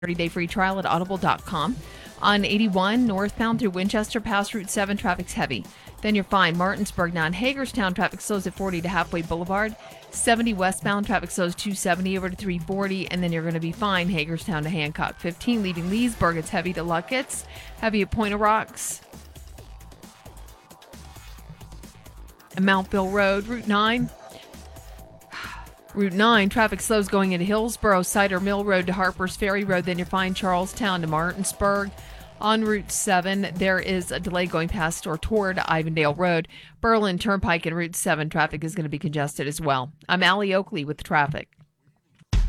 30-day free trial at audible.com. On 81 northbound through Winchester past Route 7, traffic's heavy. Then you're fine. Martinsburg now in Hagerstown, traffic slows at 40 to Halfway Boulevard. 70 westbound, traffic slows 270 over to 340, and then you're going to be fine Hagerstown to Hancock. 15 leaving Leesburg, it's heavy to Luckett's. Heavy at Point of Rocks. And Mountville Road, Route 9. Route 9, traffic slows going into Hillsborough, Cider Mill Road to Harper's Ferry Road. Then you're fine Charlestown to Martinsburg. On Route 7, there is a delay going past or toward Ivandale Road. Berlin Turnpike and Route 7 traffic is going to be congested as well. I'm Allie Oakley with traffic.